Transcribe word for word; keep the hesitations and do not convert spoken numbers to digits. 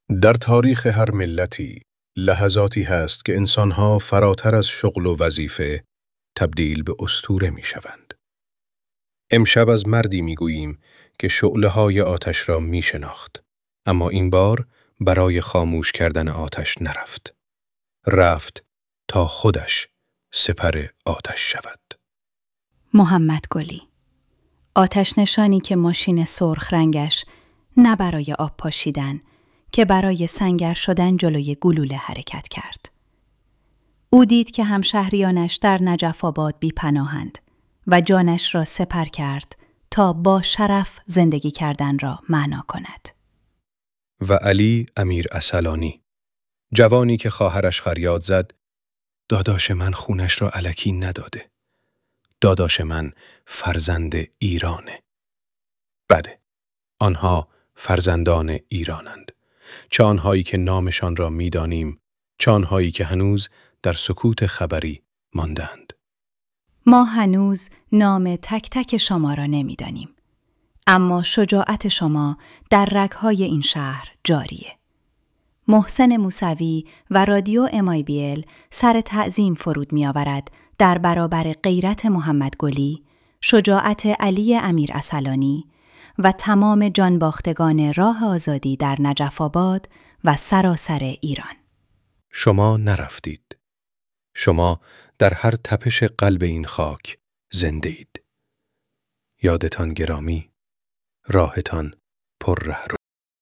در تاریخ هر ملتی لحظاتی هست که انسانها فراتر از شغل و وظیفه تبدیل به اسطوره می شوند. امشب از مردی می گوییم که شعله‌های آتش را می شناخت، اما این بار برای خاموش کردن آتش نرفت. رفت تا خودش سپر آتش شود. محمد گلی، آتش نشانی که ماشین سرخ رنگش نه برای آب پاشیدن که برای سنگر شدن جلوی گلوله حرکت کرد. او دید که همشهریانش در نجف آباد بی پناهند و جانش را سپر کرد تا با شرف زندگی کردن را معنا کند. و علی امیر اصلانی، جوانی که خواهرش فریاد زد: داداش من خونش را الکی نداده. داداش من فرزند ایرانه. بله، آنها فرزندان ایرانند. چه آنهایی که نامشان را می‌دانیم، چه آنهایی که هنوز در سکوت خبری ماندند. ما هنوز نام تک تک شما را نمی‌دانیم، اما شجاعت شما در رگ‌های این شهر جاریه. محسن موسوی و رادیو ام آی بی ال سر تعظیم فرود می‌آورد در برابر غیرت محمد گلی، شجاعت علی امیر اصلانی و تمام جانباختگان راه آزادی در نجف آباد و سراسر ایران. شما نرفتید. شما در هر تپش قلب این خاک زنده اید. یادتان گرامی، راهتان پر ره رو.